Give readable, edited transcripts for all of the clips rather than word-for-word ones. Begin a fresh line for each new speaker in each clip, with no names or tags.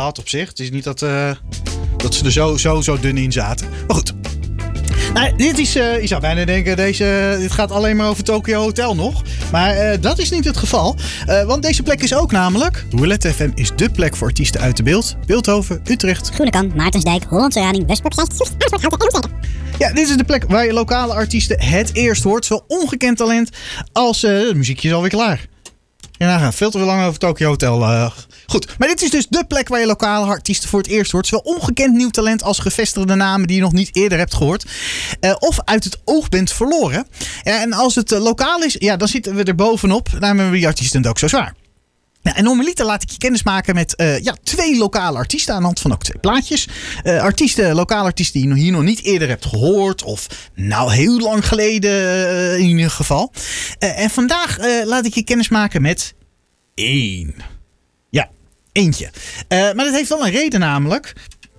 gehad op zich. Het is niet dat ze er zo dun in zaten. Maar goed. Nou, dit is, je zou bijna denken, dit gaat alleen maar over Tokyo Hotel nog. Maar dat is niet het geval. Want deze plek is ook namelijk... Roulette FM is dé plek voor artiesten uit de beeld. Beeldhoven, Utrecht,
Groenekan, Maartensdijk, Hollandse Rading, Westbroek, Zeist, Soest, Amersfoort, Houten en Omstreken.
Ja, dit is de plek waar je lokale artiesten het eerst hoort. Zowel ongekend talent als... het muziekje is alweer klaar. Ja, nou gaan veel te lang over Tokyo Hotel. Goed, maar dit is dus de plek waar je lokale artiesten voor het eerst hoort. Zowel ongekend nieuw talent als gevestigde namen die je nog niet eerder hebt gehoord. Of uit het oog bent verloren. En als het lokaal is, ja, dan zitten we er bovenop. Daarom hebben we die artiesten ook zo zwaar. Ja, en normaliter laat ik je kennis maken met 2 lokale artiesten aan de hand van ook 2 plaatjes. Lokale artiesten die je hier nog niet eerder hebt gehoord. Of nou heel lang geleden in ieder geval. En vandaag laat ik je kennis maken met 1. Ja, eentje. Maar dat heeft wel een reden namelijk.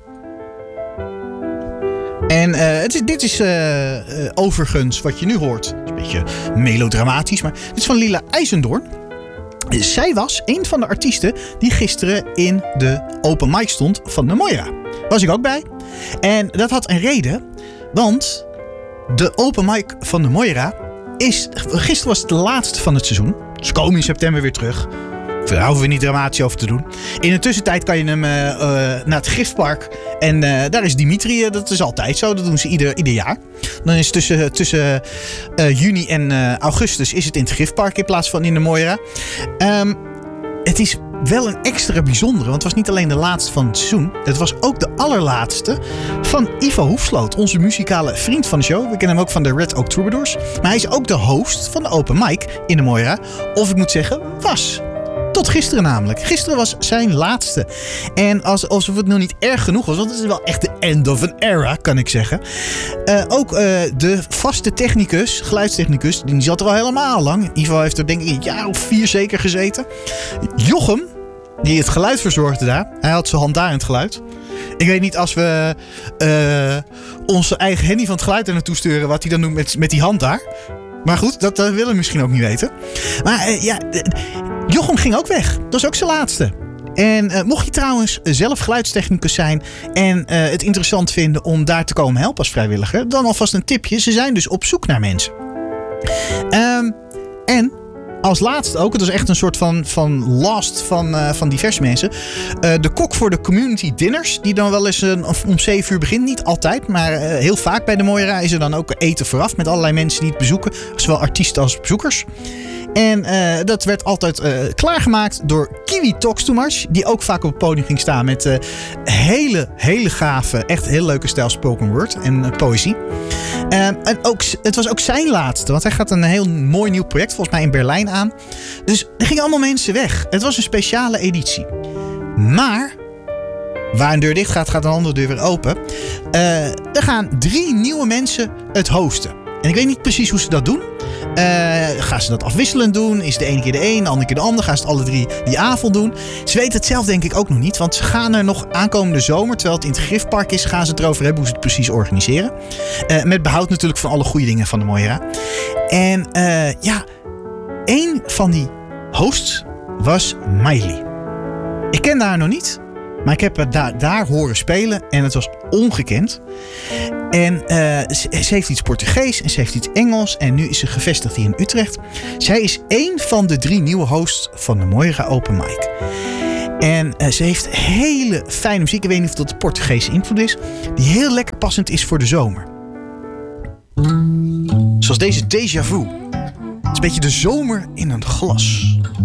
En dit is overigens wat je nu hoort. Het is een beetje melodramatisch. Maar dit is van Lila IJzendoorn. Zij was een van de artiesten die gisteren in de open mic stond van de Moira. Was ik ook bij. En dat had een reden. Want de open mic van de Moira gisteren was het de laatste van het seizoen. Ze komen in september weer terug. Daar hoeven we niet dramatisch over te doen. In de tussentijd kan je hem naar het Giftpark. En daar is Dimitri. Dat is altijd zo. Dat doen ze ieder jaar. Dan is tussen juni en augustus is het in het Giftpark in plaats van in de Moira. Het is wel een extra bijzondere. Want het was niet alleen de laatste van het seizoen. Het was ook de allerlaatste van Ivo Hoefsloot. Onze muzikale vriend van de show. We kennen hem ook van de Red Oak Troubadours. Maar hij is ook de host van de open mic in de Moira. Of ik moet zeggen, was... Tot gisteren namelijk. Gisteren was zijn laatste. En alsof het nog niet erg genoeg was. Want het is wel echt de end of an era, kan ik zeggen. Ook de vaste technicus, geluidstechnicus. Die zat er al helemaal lang. Ivo heeft er denk ik een jaar of 4 zeker gezeten. Jochem, die het geluid verzorgde daar. Hij had zijn hand daar in het geluid. Ik weet niet als we onze eigen Henny van het geluid er naartoe sturen. Wat hij dan doet met die hand daar. Maar goed, dat willen we misschien ook niet weten. Maar Jochem ging ook weg. Dat was ook zijn laatste. En mocht je trouwens zelf geluidstechnicus zijn en het interessant vinden om daar te komen helpen als vrijwilliger, dan alvast een tipje. Ze zijn dus op zoek naar mensen. En als laatste ook, het was echt een soort van last van diverse mensen. De kok voor de community dinners, die dan wel eens om 7 uur begint. Niet altijd, maar heel vaak bij de Moira is er dan ook eten vooraf met allerlei mensen die het bezoeken. Zowel artiesten als bezoekers. En dat werd altijd klaargemaakt door Kiwi Talks Too Much. Die ook vaak op het podium ging staan met hele gave, echt heel leuke stijl spoken word en poëzie. En ook, het was ook zijn laatste. Want hij gaat een heel mooi nieuw project volgens mij in Berlijn aan. Dus er gingen allemaal mensen weg. Het was een speciale editie. Maar waar een deur dicht gaat, gaat een andere deur weer open. Er gaan 3 nieuwe mensen het hosten. En ik weet niet precies hoe ze dat doen. Gaan ze dat afwisselend doen? Is de ene keer de een, de andere keer de ander? Gaan ze het alle 3 die avond doen? Ze weten het zelf denk ik ook nog niet. Want ze gaan er nog aankomende zomer, terwijl het in het Giftpark is, gaan ze het erover hebben hoe ze het precies organiseren. Met behoud natuurlijk van alle goede dingen van de Moira. En één van die hosts was Miley. Ik kende haar nog niet. Maar ik heb het daar horen spelen en het was ongekend. En ze heeft iets Portugees en ze heeft iets Engels. En nu is ze gevestigd hier in Utrecht. Zij is één van de 3 nieuwe hosts van de Moira Open Mic. En ze heeft hele fijne muziek. Ik weet niet of dat de Portugese invloed is. Die heel lekker passend is voor de zomer. Zoals deze Déjà Vu. Het is een beetje de zomer in een glas.